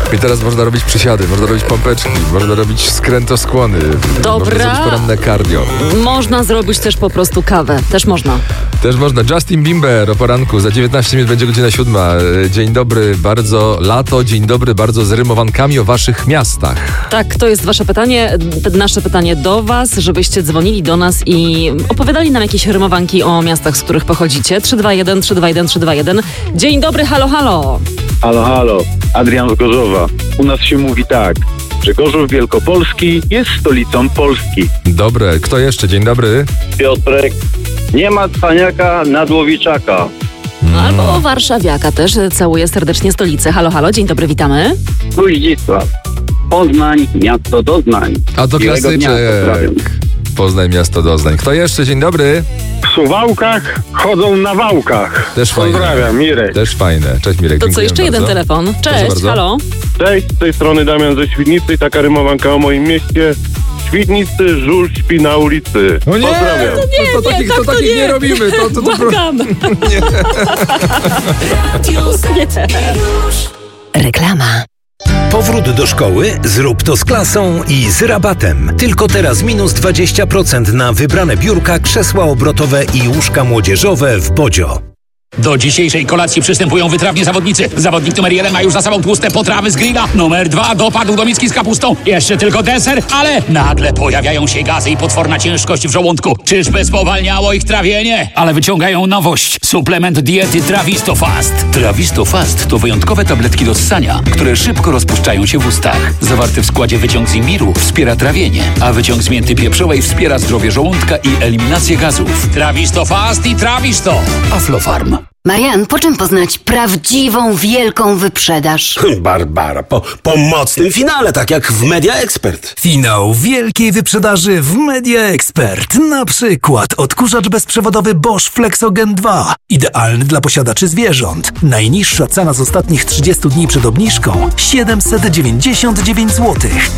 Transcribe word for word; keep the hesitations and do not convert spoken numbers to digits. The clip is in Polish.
I teraz można robić przysiady, można robić pompeczki, można robić skrętoskłony. Dobra. Można zrobić poranne cardio. Można zrobić też po prostu kawę. Też można. Też można. Justin Bieber o poranku. Za dziewiętnaście minut będzie godzina siódma. Dzień dobry, bardzo lato. Dzień dobry, bardzo z rymowankami o waszych miastach. Tak, to jest wasze pytanie. Nasze pytanie do was, żebyście dzwonili do nas i opowiadali nam jakieś rymowanki o miastach, z których pochodzicie. trzy dwa jeden, trzy dwa jeden, trzy dwa jeden. Dzień dobry, halo, halo. Halo, halo, Adrian z Gorzowa. U nas się mówi tak, że Gorzów Wielkopolski jest stolicą Polski. Dobre, kto jeszcze? Dzień dobry. Piotrek, nie ma cwaniaka nadłowiczaka. Albo warszawiaka też. Całuję serdecznie stolicę. Halo, halo, dzień dobry, witamy. Zdzisław, Poznań, miasto doznań. A to Miłego klasyczek. dnia, pozdrawiam. Poznań, miasto doznań. Kto jeszcze? Dzień dobry. W Suwałkach chodzą na wałkach. Też fajne. Pozdrawiam, Mirek. Też fajne. Cześć Mirek. To co, dziękuję jeszcze jeden bardzo. telefon. Proszę Cześć, bardzo. halo. Cześć, z tej strony Damian ze Świdnicy i taka rymowanka o moim mieście. W Świdnicy żul śpi na ulicy. O nie! Pozdrawiam. To, to, nie, takich, tak to to takich nie. nie. robimy. To, to, to, Błagam. Reklama. Powrót do szkoły? Zrób to z klasą i z rabatem. Tylko teraz minus dwadzieścia procent na wybrane biurka, krzesła obrotowe i łóżka młodzieżowe w Bodzio. Do dzisiejszej kolacji przystępują wytrawni zawodnicy. Zawodnik numer jeden ma już za sobą tłuste potrawy z grilla. Numer dwa dopadł do miski z kapustą. Jeszcze tylko deser, ale nagle pojawiają się gazy i potworna ciężkość w żołądku. Czyżby spowalniało ich trawienie? Ale wyciągają nowość. Suplement diety Trawisto Fast. Trawisto Fast to wyjątkowe tabletki do ssania, które szybko rozpuszczają się w ustach. Zawarty w składzie wyciąg z imbiru wspiera trawienie, a wyciąg z mięty pieprzowej wspiera zdrowie żołądka i eliminację gazów. Trawisto Fast i Trawisto. Aflofarm. Marian, po czym poznać prawdziwą, wielką wyprzedaż? Barbara, po, po mocnym finale, tak jak w Media Expert. Finał wielkiej wyprzedaży w Media Expert. Na przykład odkurzacz bezprzewodowy Bosch Flexogen dwa. Idealny dla posiadaczy zwierząt. Najniższa cena z ostatnich trzydziestu dni przed obniżką siedemset dziewięćdziesiąt dziewięć złotych.